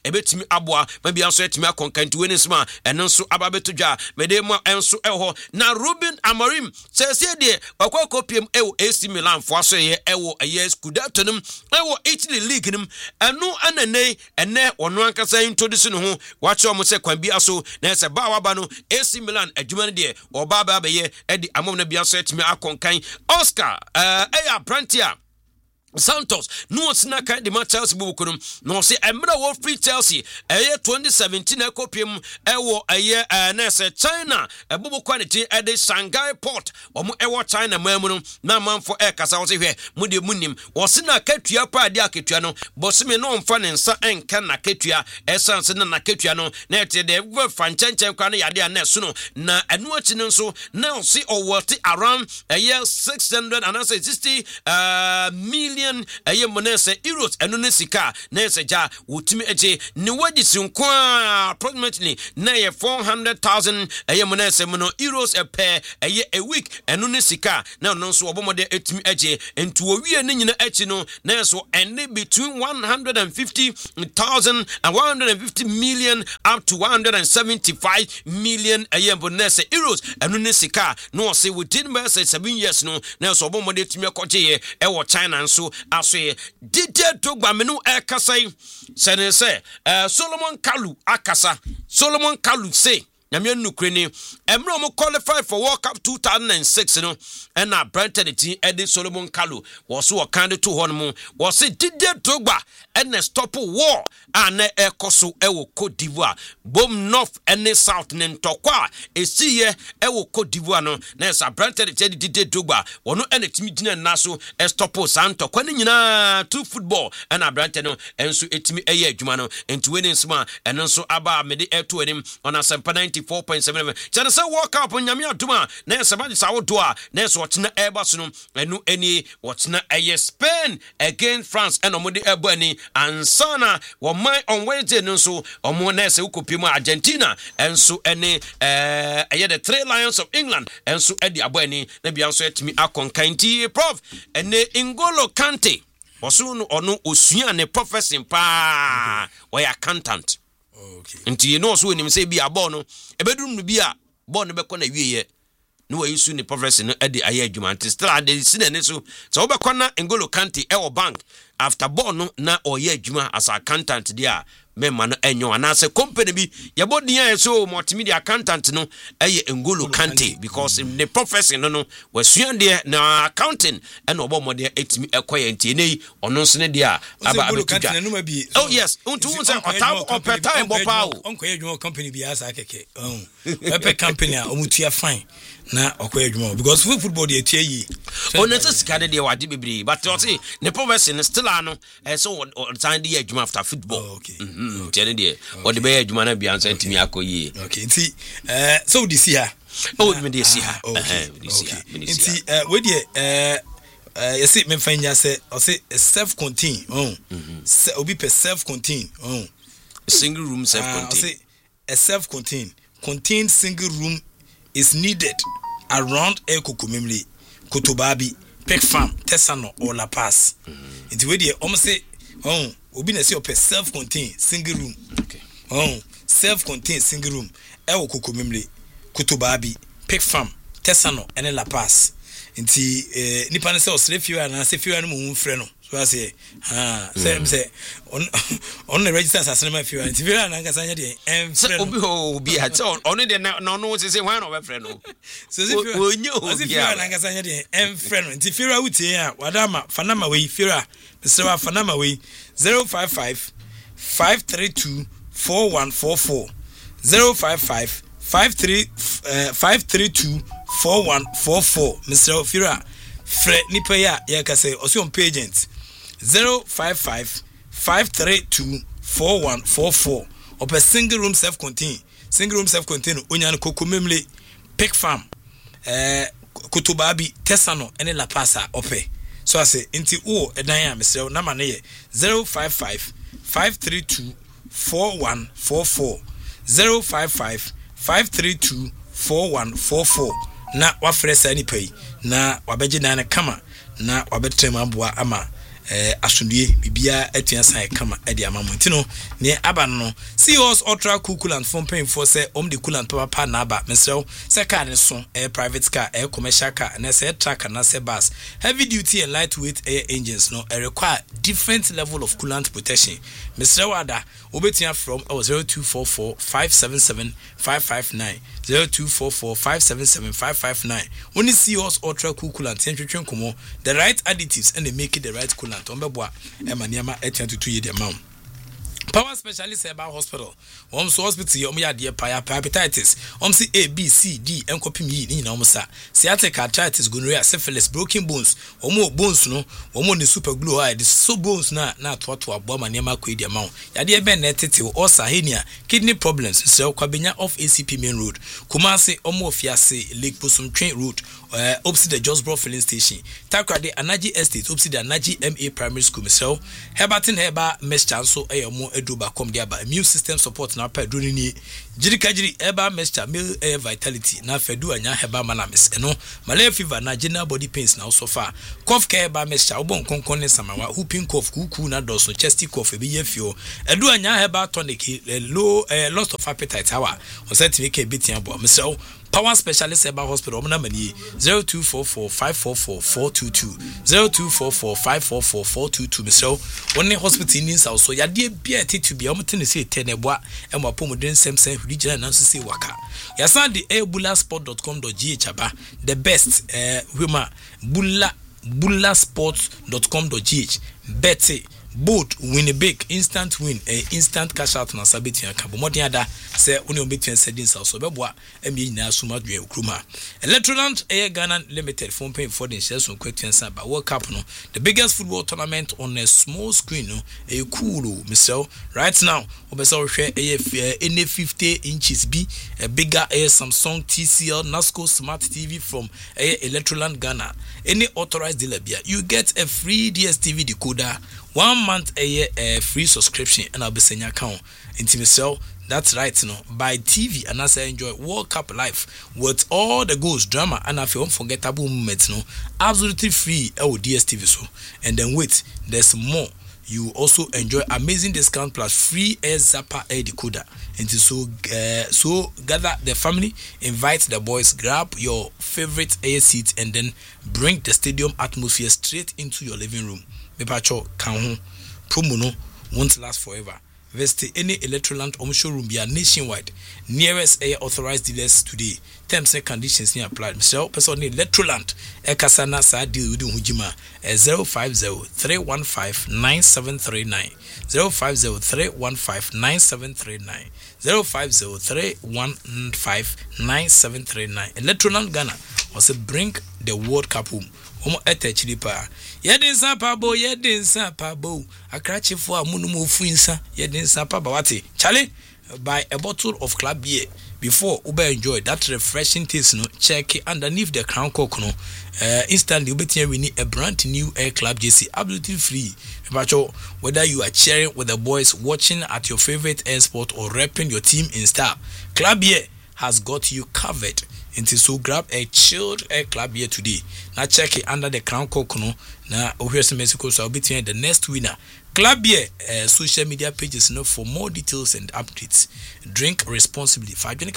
ebetimi aboa maybe anso etimi akonkanti weni sma eno nso ababeto dwa mede ma enso eho na Ruben Amorim sese de wakwa kopiem ewo AC Milan fo aso ye ewo eye Scudetto nim ewo Italy league nim eno anane ene wono ankasa introduce no ho wache omo se kwan bi aso na se ba waba no AC Milan adwuma ne de oba ba be ye edi amom na bia so etimi akonkan Oscar eya Brantia Santos no snaka de Chelsea bubukunum no se emra wo free Chelsea 2017 ekopiem ewo na se China bubu quality de Shanghai port omo ewo China mamu na manfo kasa wo se hwe mu de munim wo se na katua pa de aketua no bosime no mfa ne nsa enka na katua essence na katua no na ete de franchenchem kwa na yade na so no na enu achi nso na se worth around 660 million monese euros eno ne sika na eseja wotimi eje ni wagisi nko approximately na 400,000 monese mono euros per a week eno ne sika na no nso obomode etimi eje entu owie ne nyina echi no na so ene between 150,000 and 150 million up to 175 million monese euros eno ne sika no say within 7 years no na so obomode etimi ekoje ewo China nso asoye Didier Drogba menu kasai senese Solomon Kalu akasa Solomon Kalu say nyame nukreni emre mo qualify for World Cup 2006 no na Brentford team Eddie Solomon Kalu was wo kan de to hon mo was Didier Drogba and stop war and ekoso ewo Cote d'Ivoire bom north and south ntokwa esiye ewo Cote d'Ivoire no na sa Brentford team Didier Drogba wono ene timi gina naso stop santokwa ni nyina to football and Brentford no enso etimi eye adwuma no enti weni nsma eno nso aba mede eto enim on asempa 94.7 chana say World Cup nyame aduma na sema sawo do a na so wotena airbus no enu eni wotena eye Spain against France and omode ebo ani ansana wo man on Wednesday no so omo na se ukopiem Argentina enso ene eye the Three Lions of England enso edi abo ani na bia nso etimi akonkanti prof ene N'Golo Kante oso no ono osua ne professor pa we accountant. Okay. Nti ye no so nim say bi abo no ebedum no bi a bo no bekọ na wieye no wa yisu ni professor no edi aye adwuma nti still ade sinene so obekọ na N'Golo Kante ewo bank after bo no na oye adwuma as accountant dia memma no enyo anase company bi yebo dia so multimedia accountant no eye N'Golo Kante because the professor no wasua de na accounting and obomode etimi ekoye nti nei ono nso ne dia aba abetija. Oh yes untu unse opeta bopa o onkoye adwuma company bi asa keke pepe company a omutua fine na okoye adwuma because football dey tie yi ono se sika de wade bebre but you see the professor still ano so time dey adwuma after football. Okay. Tiene de o de be adwuma na bia nsa ntimi akoyi. Okay nti so this here me dey see her nti we dey you see me fanya say o say self contained obi per self contained single room self contained say a self contained single room is needed around Ekokomemle, Kotobabi, Peck Farm, Tesano or La Paz. It's where they almost say, obi na say op self-contained single room. Okay. Self-contained single room. Ekokomemle, Kotobabi, Peck Farm, Tesano and La Paz. Inti nipa na say osrefio na say fio na mo frɛ no. So I say say on the register as cinema fio inti fio na nka sanya de frɛ no. Obi ha say on the no say why no frɛ no. So say fio na nka sanya de frɛ no. Inti fio wutie a wadama fanama we fio a Mr. Fanama we 055 532 4144 055 532 4144 Mr. Fira Fred Nipaya Yakase also on pagent 055 532 4144 of a single room self-contained Onyan Kokomemle Peck Farm Kotobabi Tesano and La Pasa Ope. So I say inti edanya Mr. Namane 055 532 4144 055 532 4144 na wafresa ni pay na wabeje na kama na wabetrema aboa ama
asundue bibia atua san kama e ama mo ntino ne aba no Seahorse Ultra Cool Coolant from paying for say the coolant papa na aba mesrew say car ne so private car commercial car na say truck na say bus heavy duty and lightweight air engines no require different level of coolant protection mesrew ada obetia from 0244 577 559 0244 577 559 only Seahorse Ultra Cool Coolant entwetwen komo the right additives and they make it the right coolant ombeboa emaniama etiantutu ye the amount. Power Specialist about hospital. So hospital yom ya dear hepatitis. See A, B, C, D, and copy me in almost. Sciatic arthritis, gonorrhea, syphilis, broken bones, or more bones no, or more the super glue eye. This so bones na what to a bomb and yama quid amount. Yadia ben netity or sahenia, kidney problems, so Kwabinya off ACP main road. Kumasi Omo Fiase, Lake Pusum train route, opposite the Josbro filling station. Takrade Anaji Estate, opposite the Anaji MA Primary School. So Herbatin Heba mesh chanso more eduba come there by immune system support na pedro ni jirikajiri eba mixture meal air vitality na fedu anya heba manamis eno malaria fever na general body pains na so far cough care eba mixture obon konkon ne samawa whooping cough kuku na doso chesty cough ebi yefio edu anya heba tonic low loss of appetite hawa oseti make bitia bo mesel Power Specialist about hospital number 0244 544 422 0244 544 422 so one hospital needs also ya dey be to be omtin say teneboa e mo pomodin semsen regional na so say waka ya san the bullasport.com.gh aba the best wema bullasport.com.gh betty boat win a big instant win instant cash out na sabeti akabo modern ada say oni obetuen sedins also beboa emi nyina suma dwe okruma Electroland Air Ghana Limited phone paying for the shares on question ba World Cup no the biggest football tournament on a small screen no cool Mr. right now obeso hwe any 50 inches be a bigger Samsung TCL Nasco Smart TV from Electroland Ghana any authorized dealer you get a free DSTV decoder 1 month a free subscription and I'll be sending account into myself. That's right, buy TV and as I enjoy World Cup live with all the goals, drama, and I feel unforgettable moments, absolutely free DSTV so. And then wait, there's more. You also enjoy amazing discount plus free Air Zappa Air decoder. And so gather the family, invite the boys, grab your favorite air seat, and then bring the stadium atmosphere straight into your living room. Mepacho kan promo no won't last forever. Visit any Electroland showroom be nationwide. Nearest air authorized dealers today. Terms and conditions ni applied. Mr. Person Electroland Ekasana sa deal with Hujima 050-315-9739 050-315-9739 050-315-9739 Electroland Ghana was bring the World Cup home. Etechilipa yedin sapabo akrachifo amunumu fuinsa yedin sapaba wati chale buy a bottle of club beer before ube enjoy that refreshing taste check it underneath the crown cork instantly we need a brand new Air Club JC absolutely free. Whether you are cheering with the boys, watching at your favorite air sport, or repping your team in style, Club Beer has got you covered. So grab a chilled Air Club Beer today. Now check it under the crown cork now here's Mexico, so I'll be the next winner. Club Beer social media pages for more details and updates. Drink responsibly.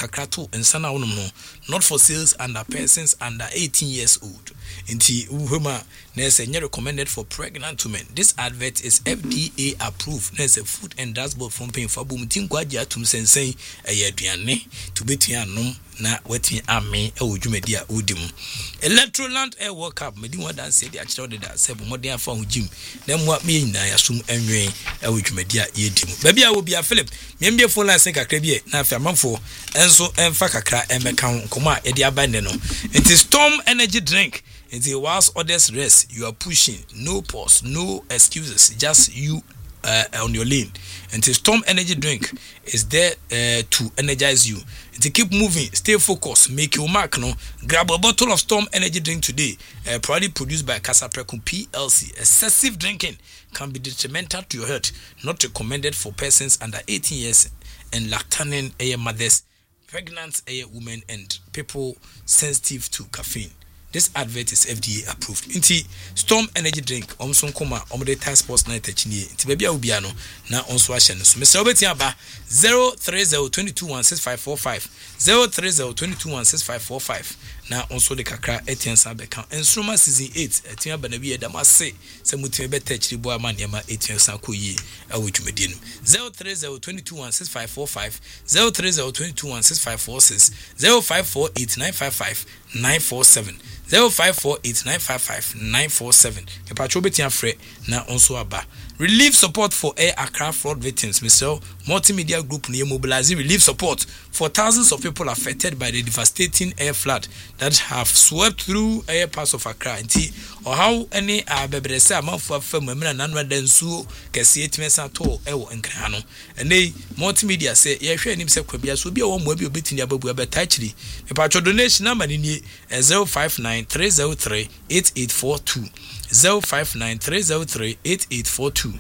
Not for sales under persons under 18 years old. Inti uhuma nese recommended for pregnant women. This advert is FDA approved. Nese food and dashboard from paying for boomting gwadia tum sensei ayeduane to be tianum na wetin ame ewujumedia udim. Electroland Air World Cup medi one dance dey actually dey say modern for hujim. Dem wa me nyina yasum enwen ewujumedia yedim. Baby a wo bia Philip, me mbie phone line say kakra bie na afa manfo enso emfa kakra emeka nkoma e dey abande no. It is Storm Energy drink. Until whilst others rest, you are pushing. No pause, no excuses. Just you on your lane. Until Storm Energy drink is there to energize you. To keep moving, stay focused, make your mark. Grab a bottle of Storm Energy drink today. Proudly produced by Casapreco PLC. Excessive drinking can be detrimental to your health. Not recommended for persons under 18 years and lactating mothers, pregnant women, and people sensitive to caffeine. This advert is FDA approved. Inti Storm Energy Drink omso koma omde task sports night achini inti baby a ubia no na onso ahye no so Mr. Obeti aba 03022165545 03022165545 na onso de kakra etiensa beka enstroma season 8 etia bana bi edam ase se mutime beta chiri bo ama niam etiensa koyi awo dwumadi no 03022165545 03022165546 0548955947 0548955947 kepacho betia frɛ na onso aba relief support for Air Accra flood victims. Mr. Multimedia Group near mobilizing relief support for thousands of people affected by the devastating air flood that have swept through air parts of Accra. Or how any bebrese amafo afam memra nanwa dansuo kese etimesa to ewo nkrano. And they Multimedia say ye hwe anim se kwabia so bia wo mo abi obetini ababu abetachiri. Mepacho donation number ni 0593038842 0593038842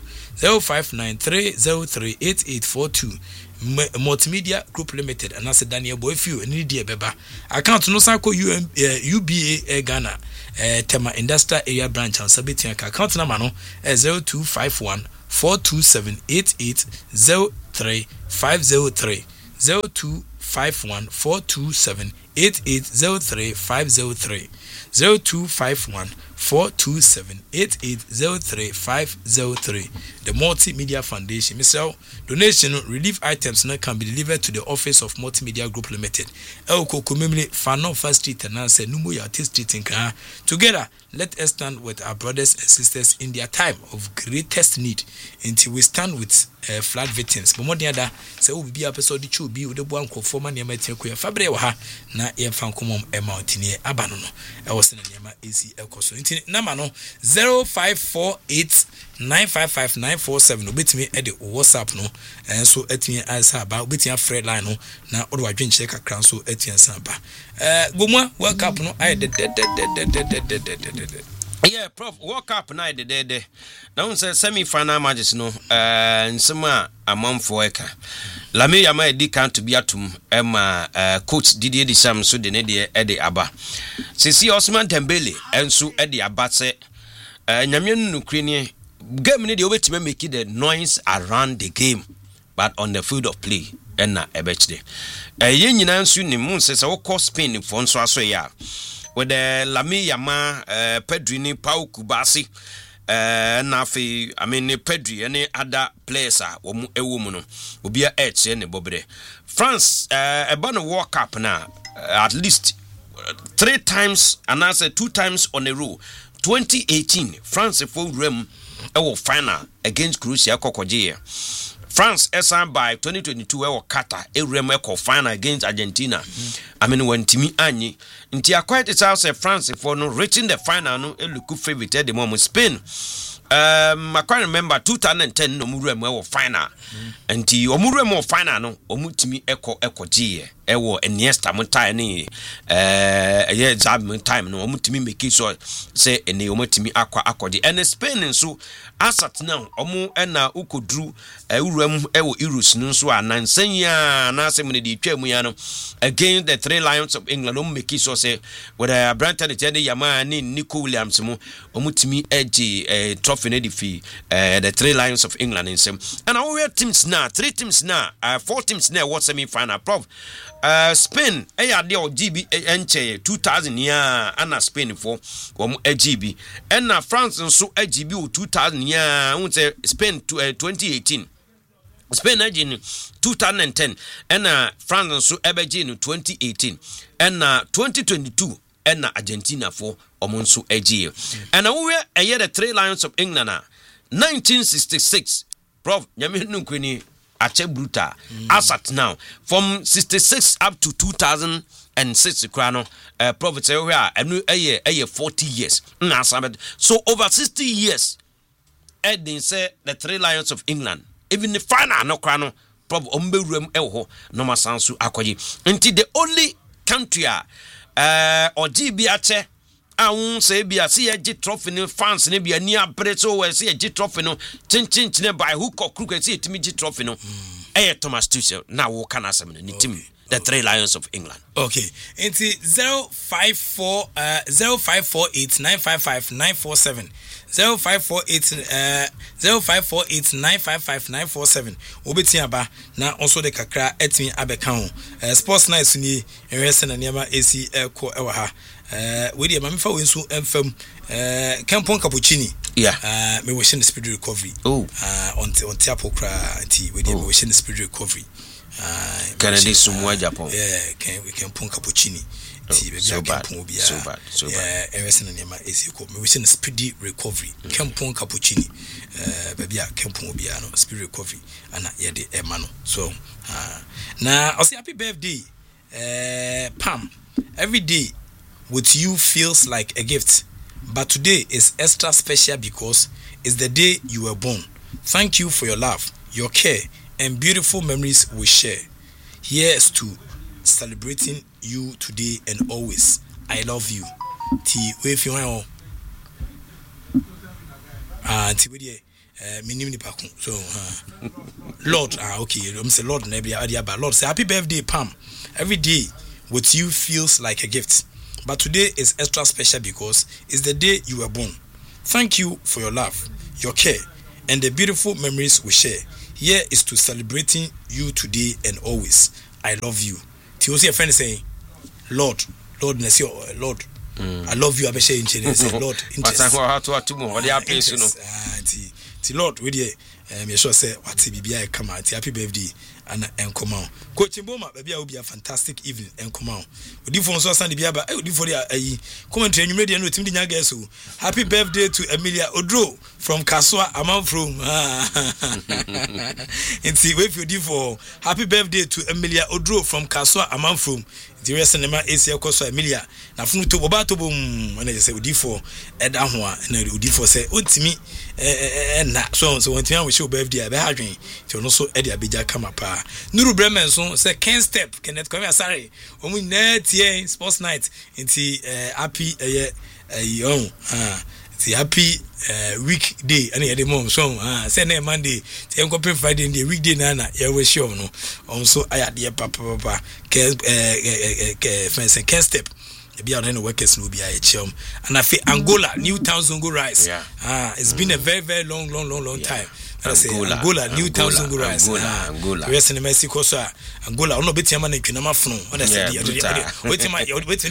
0593038842 Multimedia Group Limited and as Daniel Boyfiu and Nidia Beba account no sanko UBA Ghana Tema Industrial Area Branch and Sabitia account number no 0251 427 8803 503 0251 427 8803 503 0251 427 8803 503. The Multimedia Foundation. Mr. Donation relief items now can be delivered to the office of Multimedia Group Limited. Elko Kumimli Fanofa Street and Nancy Numuya Street in Ghana. Together, let us stand with our brothers and sisters in their time of greatest need until we stand with flood victims. But more than that, say we be episode 2 be with the one conform near Metiokuya Fabre Waha na Fankumum Emountine Abanono. I was in a Yama AC Elkoso. Namano 0548 955 obetimi e de WhatsApp no enso atimi ansa ba obetimi afre line no na odo adwenche kakra so atimi ansa ba gomwa World Cup no I de
yeah prof World Cup na de na unse semi final matches no nsema amamfo eka Lami Yama edi kan to be atum ema coach Didier Deschamps so de ne de e aba sisi Ousmane Dembele enso e de aba se nyamenu nukrenie game ni dey obetime make the noise around the game but on the field of play na ebechde ye nyina nsu ni mu se wo call Spain for nso aso ya with the Lami Yama Pedri ni Pau Kubasi na fe I mean Pedri any other players wo mu ewo mu no obia eche ne bobre France eba no World Cup na at least 3 times and I said 2 times on a row 2018 France for rem final against Croatia kokoje France esan by 2022 Qatar rem final against Argentina I mean when timi anyi nti quite it say France for no reaching the final no look favorite at the moment Spain I can't remember 2010 no murem final nti omurem final no omutimi ekoje ewo Iniesta montai ni ye exam time no omutimi make sure say ene omutimi akwaje and Spain nso asat now omu na ukodru urem ewo Euros nso anansanya na asem ne di twam ya no against the 3 Lions of England make sure say with Brandon Tede Yama ni Nico Williams mu omutimi eji trophy ne di fi the 3 Lions of England nsem and our teams now 3 teams now 4 teams now what semi final prof Spain de o GB enche 2000 ya ana Spain for wom GB and na France nso GB o 2000 ya unse Spain 2018 Spain agin 2010 and France nso ebegin 2018 and 2022 and Argentina for omonso agi and we are the 3 Lions of England 1966 prof nyamenu kwini ache brutal asat now from 66 up to 2006 krano profit say we are 40 years na so over 60 years Edin say the 3 Lions of England even the final no krano prof omberuem eho no masansu akoyi until the only country or GB ache awun say bia see a G trophy no fans ne bia ni abere so we see a G trophy no chin by hook or crook see timi G trophy no Thomas Tuchel na wo kana asem ni team the Three Lions of England.
Okay. Into 0548955947. 0548955947. Obetiaba na also the kakra etimi abeka sports night ni enwese na niama esi eko ewa ha. We dey mamifa we nso emfam Kempon Cappuccini.
Yeah.
Me wishing the speed recovery.
Oh.
On Tiapo Kra T we dey wishing the speed recovery.
Canada Sumwa Japan.
Yeah, we can pon Cappuccini.
So bad.
Everything in my AC code. We send speedy recovery. Kempon Cappuccini. Baby, Kempon Obiano, speedy recovery. And yet the Emano. So, now I'll say happy birthday, Pam. Every day with you feels like a gift, but today is extra special because it's the day you were born. Thank you for your love, your care, and beautiful memories we share. Here's to celebrating you today and always. I love you. Ti we fi wan ti we dey minim ni pakun. So Lord, okay, I'm say Lord na bia ade Lord say happy birthday Pam. Every day with you feels like a gift, but today is extra special because it's the day you were born. Thank you for your love, your care, and the beautiful memories we share. Here is to celebrating you today and always. I love you. Ti o see a friend saying, Lord, Lord, I love you. I be saying, Lord, interest. Ti Lord, we dey me sure say what bibia come out. Happy birthday and come on. Coach Mboma, baby, will be a fantastic evening and come on. We do for so Sunday biaba. I do for the commentary. You made the team the guys. Happy birthday to Emilia Odro from Kaswa Amount from. And see, wait for you for happy birthday to Emilia Odro from Kaswa Amount from. The rest of the man is Koso Emilia. Now, from to Bobato boom, when they say, Udi for Edahua, and Udi for say, Utimi, and that so when you show birthday, I be having to also Eddie Abija come up. Nuru Bremen so say, can't step, cannot come here, sorry. When we net here, sports night, into happy, the happy weekday and the mom so Sunday Monday the Uncle Friday in the weekday nana you we sure no also I had the papa can step be on any workers no be a chum and I feel Angola Newtown Zongo rice it's been a very long time. I say Angola Newtown Zongo rice Angola rest in Mexico so Angola ono beti ama na twinama funu what I say wait my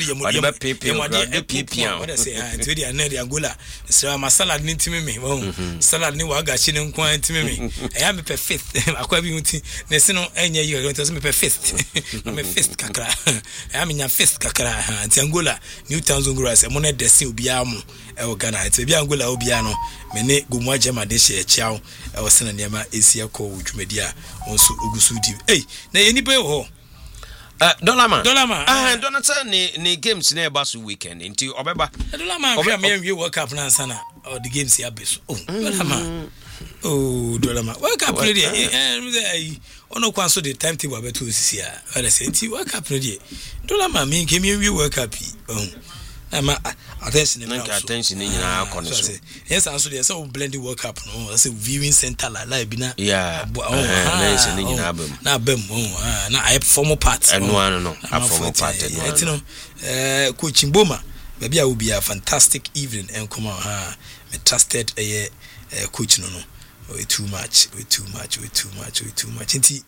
what I say to the another Angola so my salad ni ntimi me salad ni waga chi ne nko ntimi me I am perfect akwa bi nti na se no enye yi go to me perfect me fist kakra I am nya fist kakra anti Angola Newtown Zongo rice mo na desi obi amu e o Ghana ati bi Angola obi ano me ne gomwa jema de she chiao e o se na niam esia ko dwumadi a onso ogusu di na yeni pe ho
Dollarman Donata ni games na eba so weekend nti obeba
Dollarman hwe me wie World Cup na sana or the games ya beso Dollarman World Cup no dey ono kwa so the timetable abeto osisi a wala say nti World Cup no dey Dollarman me nke me wie World Cup ama attention
in nyina akọ so
yes and so dey say blend World Cup no say viewing center la bi na
attention in nyina abam
na abam na I formal part
no formal part
you know Coach Mboma baby I will be a fantastic evening and come on me trusted coach no we too much nti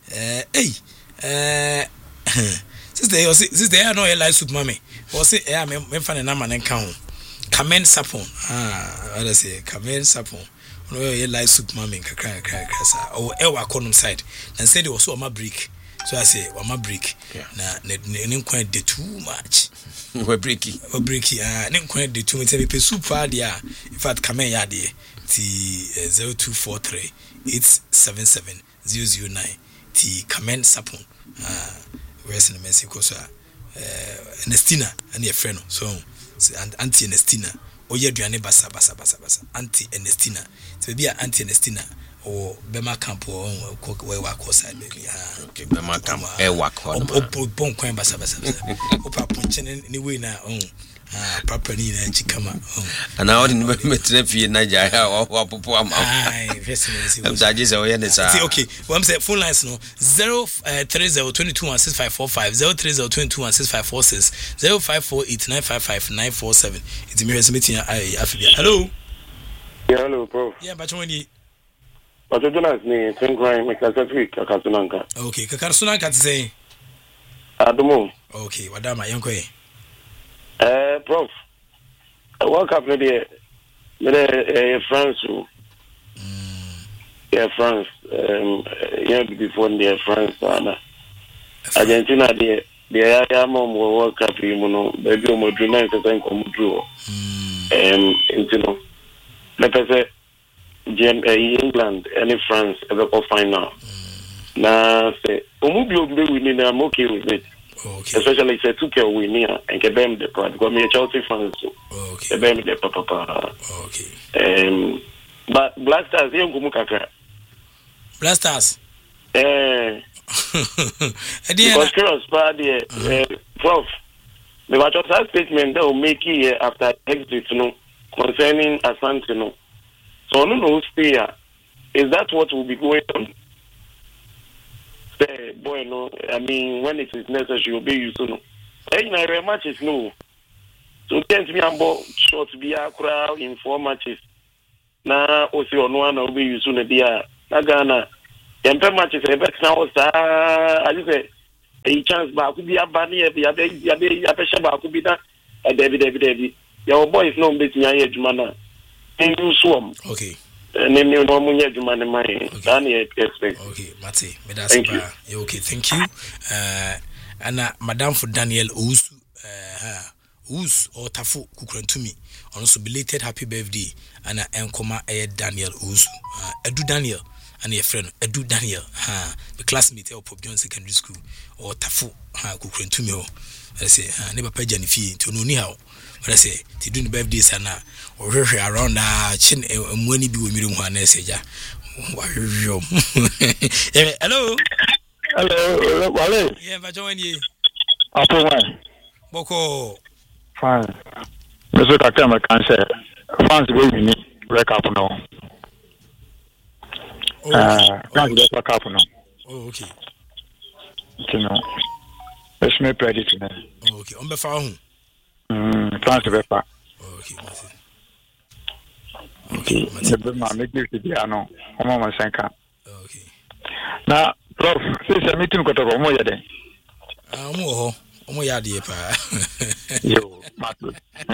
since they are no live soup mommy or say me fan na man kan Kamen Sapon what I say Kamen Sapon no live soup mommy kakra sa or ewa konum side and said it was so ma break so I say wa ma break na ne nkwan de too much
we breaky
ne nkwan de too much be soup dia in fact Kamen ya de T 0243 877 009 T Kamen Sapon where's in Mexico so Nestina and your friend so Auntie Nestina oye duane basa Auntie Nestina so be Auntie Nestina or Bema Camp or we work outside baby
okay Bema Camp e work
bon kwan basa opa punchen anyway na papa ni na chikama
ana odi no metre fie na ja ha wa popo ama I'm sorry say we say
okay what I'm say phone lines no 03022165545 03022165546 0548955947 it's me meeting afibia hello
hello prof
but when you
Jonas ni Tengrai Mekasafik Kakasunanka.
Okay, Kakasunanka say
Adumo.
Okay, wadama yanko
prof. I woke up with France. France. Before the France Argentina the mom will work up baby Modrina come through. England and France ever go final. Now say winning, I'm okay with it.
Okay.
Especially if 2K winning and get them the part because me Chelsea fans.
Okay.
Them the papa.
Okay.
But Black Stars young kumukaka.
Black Stars.
Because Cross party prof. The Wachota statement that will make it after exit concerning Asante So no stay. Is that what will be going on? Say, boy, no. I mean, when it is necessary, obey you soon. Matches no. So tend to be about short to be a crowd in 4 matches. Now, also on one obey you soon. Dia Nagana. Empe matches. Ebek now I just say a chance back could be a bunny. A pesha could be that. A David. Your boy is not betting your age, man. You swam.
Okay.
Name you no money to money money.
Okay, Mate, okay, thank you. And Madame for Daniel Ous or Tafu Kukrantumi. Also belated happy birthday. And Enkoma Daniel Ous. Edu Daniel and your friend Edu Daniel. The classmate of Pop John Secondary School or Tafu Kukrantumi. I say, never pay Jenny fee to no how. But I say, to do the birthday sana or around chin and money be with me one message. Hello.
Hello, Wale.
Yeah, but join you.
Upper one.
Boko.
Fine. Mr. Kakama can say, France will be wreck up now. France will wreck up now.
Oh, okay.
You know, let's make ready to them.
Okay, on the phone.
France will be back.
Okay,
okay, make you see no. Mama Sanka.
Okay.
Now, prof, since I meet you got a more yet.
Omo ya de pa.
Yo, Marco.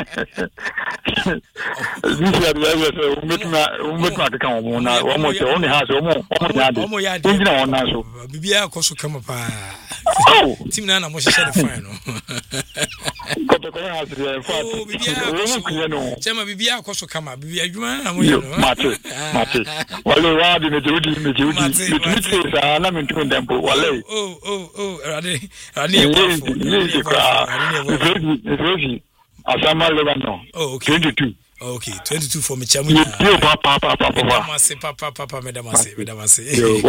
This year we make come on now. Almost only has omo ya de. Engine on now so.
Bibia koso kama pa.
Oh,
team na mo hye the fine no.
Got to go out there for.
Chema bibia koso kama bibia adwuma na mo ye no.
Mate. Wale wa de me jodi. It say na me tun dem po wale.
Oh, ade
Asama Lebanon.
Oh, okay.
22.
Okay, 22 for me chamu. Papa, medamase.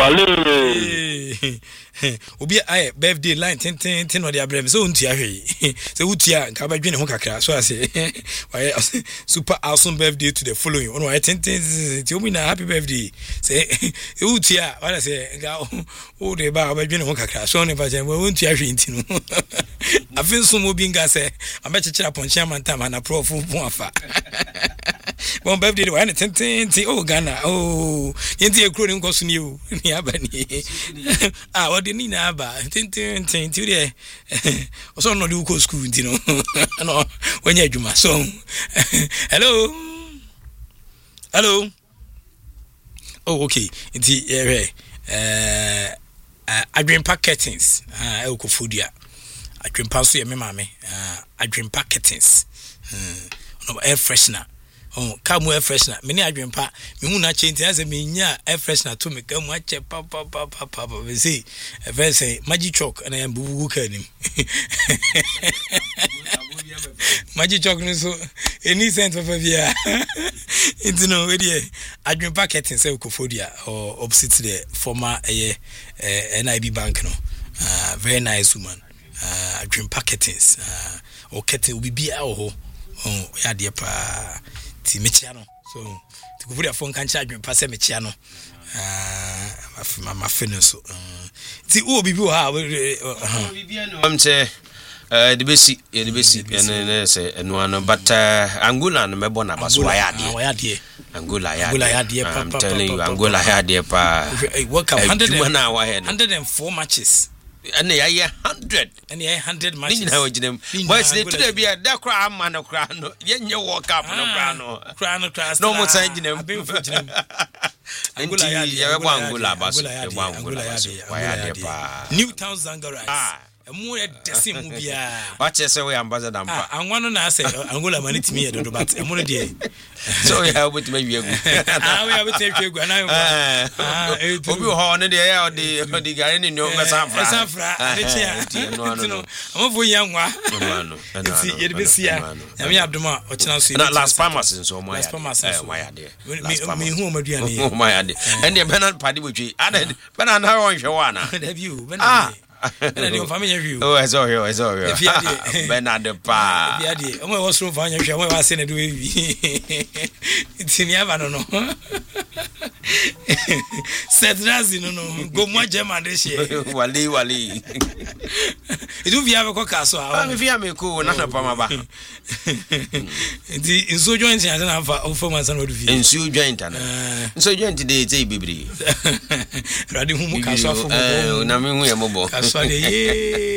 Obi aye birthday line 10 no dey abrem so untia hwe. Say utia nka ba dwene ho kakra so ase. Why super awesome birthday to the following. Ono 10 ti obi na happy birthday. Say utia wala say nga o dey ba dwene ho kakra so ne ba je untia hwe ntinu. Afin so mo bi nga say abechechira ponchia mantama na prof fu afa. Bon birthday why 10 oh Ghana oh yenti ekro ni nkoso ni o ni abani odi ni na aba 10 ti de so no do go school nti no no wanya adwuma so hello oh okay nti adwempa curtains ekofodua adwempa so ye me mame adwempa curtains no air freshener. Oh, come air freshener. Many adwempa. Me hu na change as me nya air freshener to me come ache papa. We see a very say magic chalk and I am bubu kanim. Magic chalk no so any sense of via. It's no we dey adwempa curtain say Kofodia or opposite the former NIB bank no. Very nice woman. Adwempa curtains. Or curtain will be bia ho. oh ya de pa ti mechia no so ti ku furi afon kan cha adwen pa se mechia no ma fene so ti o bibi o ha
bibi no amche the basic and say no but Angola no mebo na baso waya de Angola ya de I'm telling you Angola ya de pa
World Cup 104 matches
and ya 100
and ya 100 matches
now jinem but they today be da kra am na kra no ye World Cup no kra no no mo san jinem Angola ya Angola baso Angola ya de pa
Newtown Zangara mu edese mu bia
what you say we ambassador ampa
anwa no na say Angola maniti me do but emu no de
so we have with me wiegu
we have to wiegu na
obi ho no de ya odi gare ni no
mesafra de chia no amfo yanwa
no
ti yede besia yami abdoma o china so
na last farmers nso mo ya why ade
me hu o maduane
o my ade and the Bernard Padi wetwe ade Bernard na won hwe wa na
have you Bernard and your family view.
Oh, I saw you. Bernard Pa.
Oh, my was from Fanya. I was saying, do it's in Yavano. Said Razi, no, go more German this year.
Wali.
It will be a coca, so I'm if you are cool, not a Pamaba. In so joint, I don't have for my son would be.
In so joint, so joint today, it's a baby.
Rading whom can suffer.
Namin, we are mobile.
Sorry,